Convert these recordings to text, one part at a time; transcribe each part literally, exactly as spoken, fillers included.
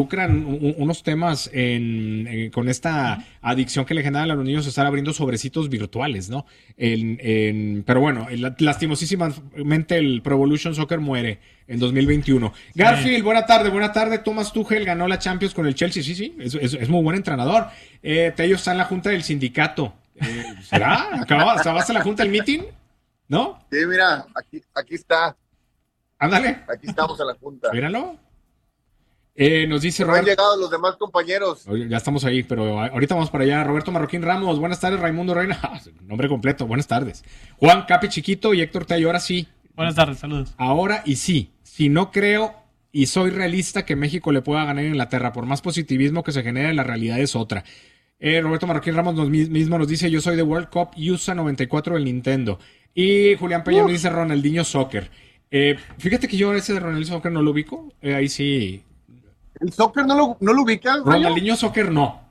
involucran un, unos temas en, en, con esta adicción que le generan a los niños estar abriendo sobrecitos virtuales, ¿no? En, en, pero bueno, lastimosísimamente el Pro Evolution Soccer muere en dos mil veintiuno. Garfield, sí. buena tarde, buena tarde. Thomas Tuchel ganó la Champions con el Chelsea, sí, sí, es, es, es muy buen entrenador. Eh, Tello está en la junta del sindicato. Eh, ¿Será? ¿Acabaste la junta del meeting? ¿No? Sí, mira, aquí, aquí está. Ándale. Aquí estamos en la junta. Míralo. Eh, nos dice Roberto. Han llegado los demás compañeros. Ya estamos ahí, pero ahorita vamos para allá. Roberto Marroquín Ramos, buenas tardes. Raimundo Reina, nombre completo, buenas tardes. Juan Capi Chiquito y Héctor Tello, ahora sí. Buenas tardes, saludos. Ahora y sí, si no creo y soy realista que México le pueda ganar a Inglaterra, por más positivismo que se genere, la realidad es otra. Eh, Roberto Marroquín Ramos nos, mismo nos dice, yo soy de World Cup U S A noventa y cuatro del Nintendo. Y Julián Peña uh. nos dice Ronaldinho Soccer. Eh, fíjate que yo ese de Ronaldinho Soccer no lo ubico, eh, ahí sí... ¿El soccer no lo, no lo ubica? Ronaldinho Soccer no.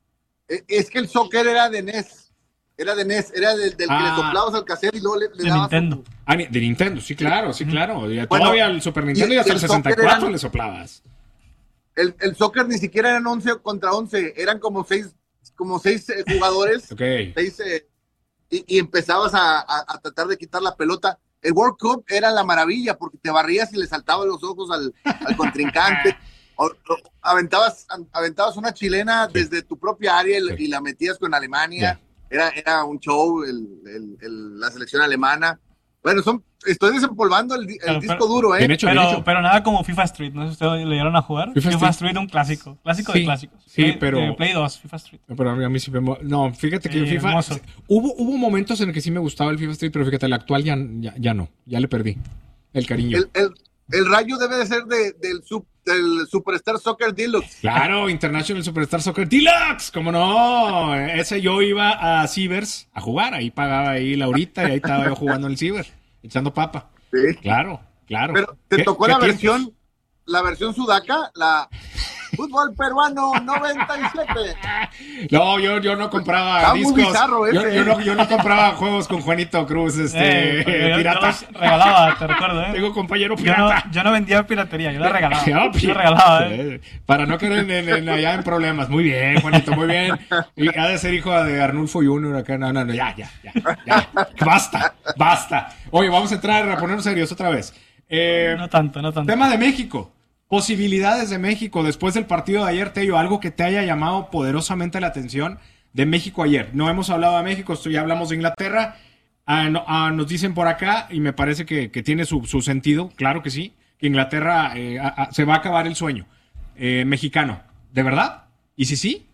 Es que el soccer era de N E S. Era de N E S, era del, del ah, que le soplabas al cassette y luego le, le de dabas. Nintendo. Su... Ah, de Nintendo, sí, claro, sí, claro. Bueno, todavía el Super Nintendo y, y hasta el, el sesenta y cuatro eran, le soplabas. El, el soccer ni siquiera eran once contra once, eran como seis, como seis eh, jugadores. Okay. Seis, eh, y, y empezabas a, a, a tratar de quitar la pelota. El World Cup era la maravilla porque te barrías y le saltaban los ojos al, al contrincante. O, o, aventabas, aventabas una chilena desde tu propia área y, sí. y la metías con Alemania. Sí. Era, era un show, el, el, el, la selección alemana. Bueno, son, estoy desempolvando el, el pero, disco pero, duro, ¿eh? Bien hecho, pero, bien hecho. Pero nada como FIFA Street, ¿no? ¿Ustedes le dieron a jugar? FIFA, FIFA Street, un clásico. Clásico sí, de clásicos. Sí, de, pero... De Play dos, FIFA Street. Pero a mí sí me... No, fíjate que sí, FIFA... Hermoso. Hubo, hubo momentos en el que sí me gustaba el FIFA Street, pero fíjate, el actual ya, ya, ya no. Ya le perdí el cariño. El, el, el rayo debe de ser de, del sub... del Superstar Soccer Deluxe. Claro, International Superstar Soccer Deluxe, ¿cómo no? Ese yo iba a Cibers a jugar, ahí pagaba ahí la horita y ahí estaba yo jugando en el Ciber, echando papa. Sí. Claro, claro. Pero te tocó la versión, tiempos? la versión sudaca, la Fútbol Peruano noventa y siete. No, yo, yo no compraba Está discos. Muy bizarro ese, yo, yo, no, yo no compraba juegos con Juanito Cruz, este eh, pirata. Yo, yo regalaba, te recuerdo, ¿eh? Tengo compañero pirata. Yo no, yo no vendía piratería, yo la regalaba. yo, yo la regalaba, ¿eh? Para no quedar en, en, en, allá en problemas. Muy bien, Juanito, muy bien. Y ha de ser hijo de Arnulfo Junior acá. No, no, no, ya, ya, ya. ya. Basta, basta. Oye, vamos a entrar a ponernos serios otra vez. Eh, no tanto, no tanto. Tema de México. Posibilidades de México después del partido de ayer, Tello, algo que te haya llamado poderosamente la atención de México ayer. No hemos hablado de México, esto ya hablamos de Inglaterra. Ah, no, ah, nos dicen por acá, y me parece que, que tiene su, su sentido, claro que sí, que Inglaterra eh, a, a, se va a acabar el sueño eh, mexicano. ¿De verdad? ¿Y si sí?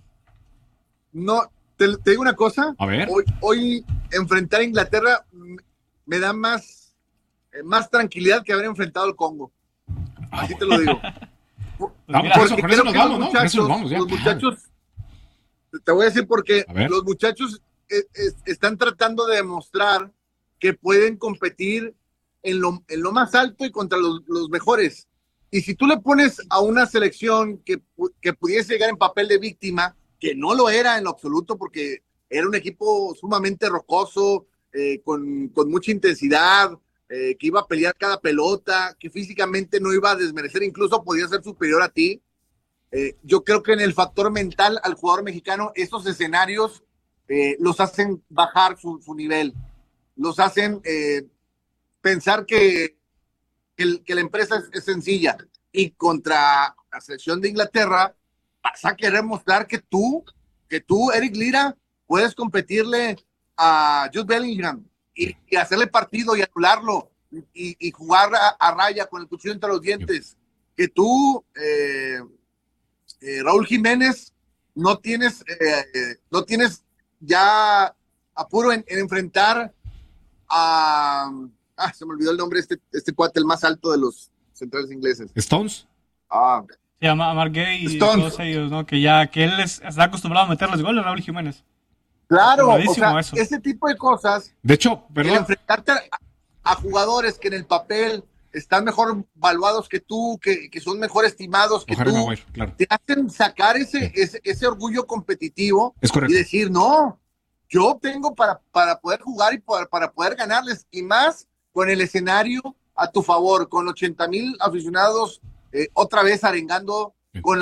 No, te, te digo una cosa. A ver. Hoy, hoy enfrentar a Inglaterra me da más, eh, más tranquilidad que haber enfrentado al Congo. Así te lo digo. Vamos, porque con eso nos vamos, ¿no? Con eso nos vamos, ya. Los muchachos, te voy a decir porque los muchachos es, es, están tratando de demostrar que pueden competir en lo, en lo más alto y contra los, los mejores. Y si tú le pones a una selección que, que pudiese llegar en papel de víctima, que no lo era en lo absoluto porque era un equipo sumamente rocoso, eh, con, con mucha intensidad, Eh, que iba a pelear cada pelota, que físicamente no iba a desmerecer, incluso podía ser superior a ti. Eh, yo creo que en el factor mental al jugador mexicano, estos escenarios eh, los hacen bajar su, su nivel, los hacen eh, pensar que, que, el, que la empresa es, es sencilla. Y contra la selección de Inglaterra, vas a querer mostrar que tú, que tú, Eric Lira, puedes competirle a Jude Bellingham, Y, y hacerle partido y anularlo y, y jugar a, a raya con el cuchillo entre los dientes. Que tú, eh, eh, Raúl Jiménez, no tienes, eh, no tienes ya apuro en, en enfrentar a... Ah, se me olvidó el nombre de este, este cuate, el más alto de los centrales ingleses. ¿Stones? Ah, se llama Mark Gay y Stones. todos ellos, ¿no? Que ya, que él es, está acostumbrado a meter los goles, Raúl Jiménez. Claro, o sea, eso. Ese tipo de cosas. De hecho, perdón. Enfrentarte a, a jugadores que en el papel están mejor valuados que tú, que, que son mejor estimados que Ojalá tú, Maguire, claro. te hacen sacar ese, sí. ese, ese orgullo competitivo es correcto. Y decir, no, yo tengo para, para poder jugar y para, para poder ganarles, y más con el escenario a tu favor, con ochenta mil aficionados eh, otra vez arengando con